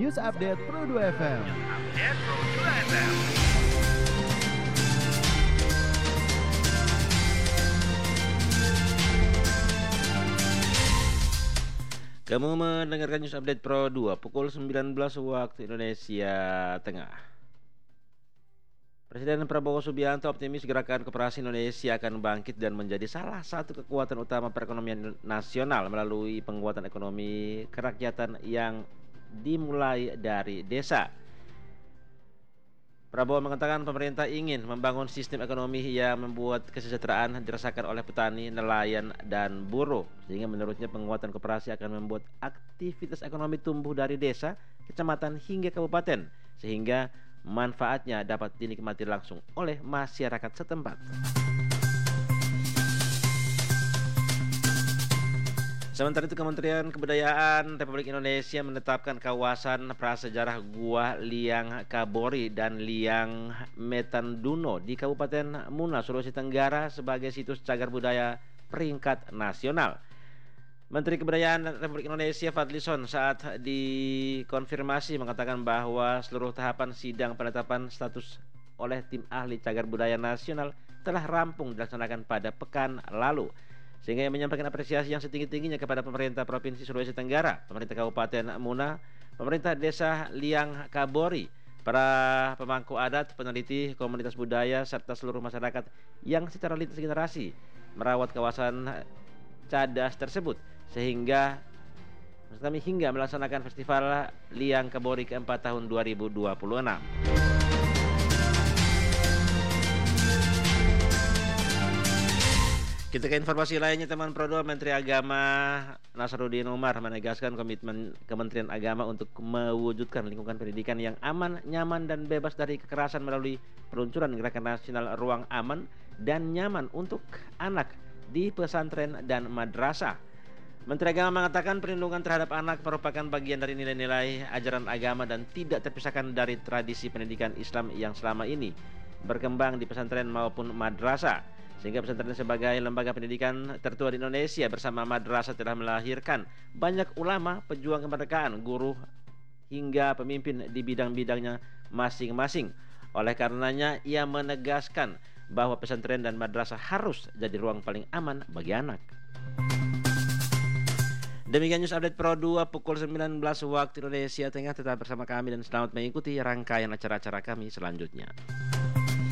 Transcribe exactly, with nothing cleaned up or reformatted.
News Update Pro dua F M. Update Pro dua F M. Kamu mendengarkan News Update Pro dua pukul sembilan belas waktu Indonesia Tengah. Presiden Prabowo Subianto optimis gerakan koperasi Indonesia akan bangkit dan menjadi salah satu kekuatan utama perekonomian nasional melalui penguatan ekonomi kerakyatan yang dimulai dari desa. Prabowo mengatakan pemerintah ingin membangun sistem ekonomi yang membuat kesejahteraan dirasakan oleh petani, nelayan, dan buruh. Sehingga menurutnya penguatan koperasi akan membuat aktivitas ekonomi tumbuh dari desa, kecamatan, hingga kabupaten. Sehingga manfaatnya dapat dinikmati langsung oleh masyarakat setempat. Sementara itu, Kementerian Kebudayaan Republik Indonesia menetapkan kawasan prasejarah Gua Liang Kabori dan Liang Metanduno di Kabupaten Muna, Sulawesi Tenggara sebagai situs cagar budaya peringkat nasional. Menteri Kebudayaan Republik Indonesia Fadlizon saat dikonfirmasi mengatakan bahwa seluruh tahapan sidang penetapan status oleh tim ahli cagar budaya nasional telah rampung dilaksanakan pada pekan lalu. Sehingga ia menyampaikan apresiasi yang setinggi-tingginya kepada pemerintah Provinsi Sulawesi Tenggara, pemerintah Kabupaten Muna, pemerintah Desa Liang Kabori, para pemangku adat, peneliti, komunitas budaya, serta seluruh masyarakat yang secara lintas generasi merawat kawasan cadas tersebut, sehingga maksud kami hingga melaksanakan Festival Liang Kabori keempat tahun dua ribu dua puluh enam. Kita ke informasi lainnya, teman Pro dua. Menteri Agama Nasaruddin Umar menegaskan komitmen Kementerian Agama untuk mewujudkan lingkungan pendidikan yang aman, nyaman, dan bebas dari kekerasan melalui peluncuran Gerakan Nasional Ruang Aman dan Nyaman untuk Anak di pesantren dan madrasah. Menteri Agama mengatakan perlindungan terhadap anak merupakan bagian dari nilai-nilai ajaran agama dan tidak terpisahkan dari tradisi pendidikan Islam yang selama ini berkembang di pesantren maupun madrasah. Sehingga pesantren sebagai lembaga pendidikan tertua di Indonesia bersama madrasah telah melahirkan banyak ulama, pejuang kemerdekaan, guru, hingga pemimpin di bidang-bidangnya masing-masing. Oleh karenanya, ia menegaskan bahwa pesantren dan madrasah harus jadi ruang paling aman bagi anak. Demikian News Update Pro dua pukul sembilan belas waktu Indonesia Tengah. Tetap bersama kami dan selamat mengikuti rangkaian acara-acara kami selanjutnya.